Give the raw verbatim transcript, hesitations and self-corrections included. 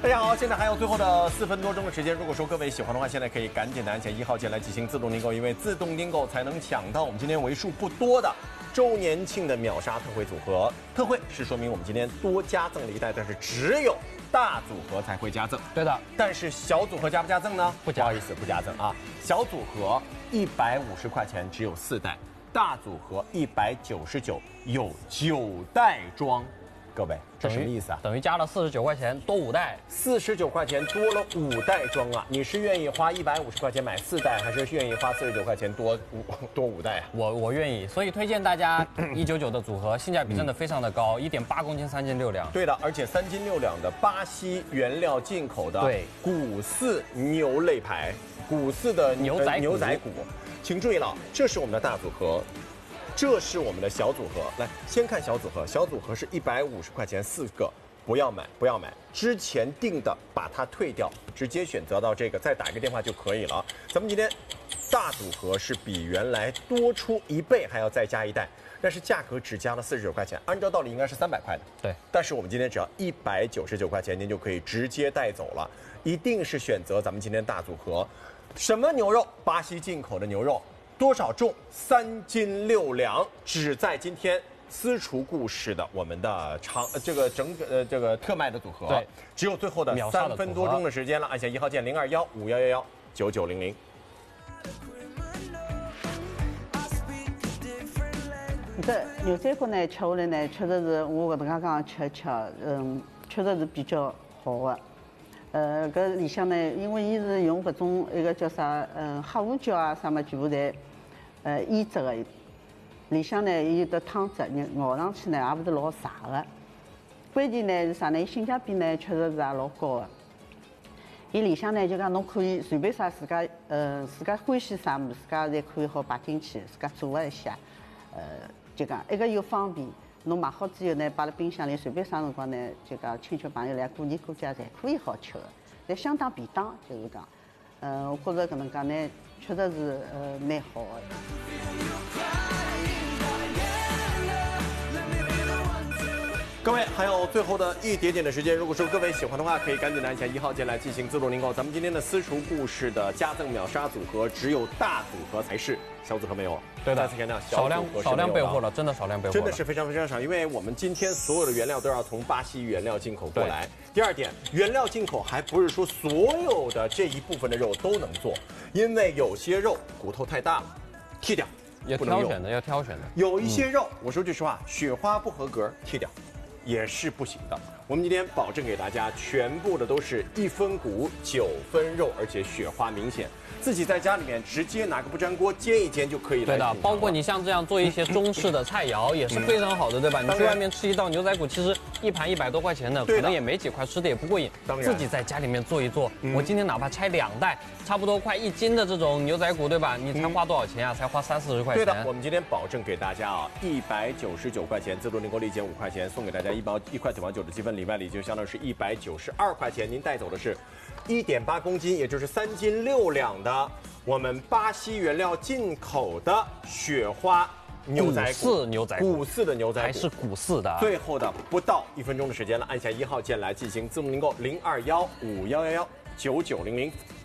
大家好，现在还有最后的四分多钟的时间，如果说各位喜欢的话，现在可以赶紧的按下一号键来进行自动订购，因为自动订购才能抢到我们今天为数不多的周年庆的秒杀特惠组合。特惠是说明我们今天多加赠了一袋，但是只有大组合才会加赠。 对的， 但是小组合加不加赠呢？ 不加， 不好意思，不加赠啊。小组合一百五十块钱只有四袋，大组合一百九十九有九袋装。各位，这什么意思啊？ 等于加了四十九块钱，多五袋。 四十九块钱多了五袋装啊！你是愿意花一百五十块钱买四袋，还是愿意花四十九块钱多五多五袋啊？ 我我愿意，所以推荐大家一九九的组合，性价比真的非常的高，一点八公斤，三斤六两。 对的，而且三斤六两的巴西原料进口的对骨饲牛肋排，骨饲的牛仔骨牛仔骨，请注意了，这是我们的大组合。这是我们的小组合，来先看小组合。小组合是一百五十块钱四个，不要买，不要买。之前订的把它退掉，直接选择到这个，再打一个电话就可以了。咱们今天大组合是比原来多出一倍，还要再加一袋，但是价格只加了四十九块钱，按照道理应该是三百块的。 对， 但是我们今天只要一百九十九块钱，您就可以直接带走了。一定是选择咱们今天大组合，什么牛肉？巴西进口的牛肉。多少重？三斤六两，只在今天私厨故事的我们的长这个整个呃这个特卖的组合， 对， 只有最后的三分多钟的时间了，按下一号键零二幺五幺幺幺九九零零。 这牛仔骨呢，吃下来呢，确实是我搿能介讲吃吃，嗯，确实是比较好的。呃，搿里向呢，因为伊是用搿种一个叫啥，嗯，黑胡椒啊啥么，全部侪呃腌制的。里向呢，伊有的汤汁，咬上去呢，也勿是老柴的。关键呢是啥呢？性价比呢，确实是也老高的。伊里向呢，就讲侬可以随便啥自家，呃，自家欢喜啥物事，自家侪可以好摆进去，自家做一下，呃，就讲一个又方便。侬买好之后呢，摆辣冰箱里，随便啥辰光呢，就讲亲戚朋友来过年过节，侪可以好吃的，侪相当便当，就是讲，嗯、呃，我觉着搿能介呢，确实是呃蛮好的。 各位，还有最后的一点点的时间，如果说各位喜欢的话，可以赶紧按下一号键来进行自动订购。咱们今天的私厨故事的加赠秒杀组合，只有大组合才是，小组合没有。 对的， 再次强调， 少量少量备货了，真的少量备货了， 真的是非常非常少，因为我们今天所有的原料都要从巴西原料进口过来。第二点，原料进口还不是说所有的这一部分的肉都能做，因为有些肉骨头太大了，剔掉， 要挑选的，要挑选的。 有一些肉，我说句实话，雪花不合格，剔掉。也是不行的。我们今天保证给大家全部的都是一分骨九分肉，而且雪花明显。自己在家里面直接拿个不粘锅煎一煎就可以了。 对的，包括你像这样做一些中式的菜肴也是非常好的，对吧？你去外面吃一道牛仔骨，其实一盘一百多块钱的，可能也没几块，吃的也不过瘾。自己在家里面做一做，我今天哪怕拆两袋，差不多快一斤的这种牛仔骨，对吧？你才花多少钱啊？才花三四十块钱。 对的，我们今天保证给大家啊，一百九十九块钱，自动订购立减五块钱，送给大家一包一块九毛九的积分，里外里就相当于是一百九十二块钱。您带走的是一点八公斤，也就是三斤六两的我们巴西原料进口的雪花牛仔骨， 骨饲牛仔骨， 骨饲的牛仔骨， 还是骨饲的。 最后的不到一分钟的时间了，按下一号键来进行自动订购，零二幺五幺幺幺九九零零。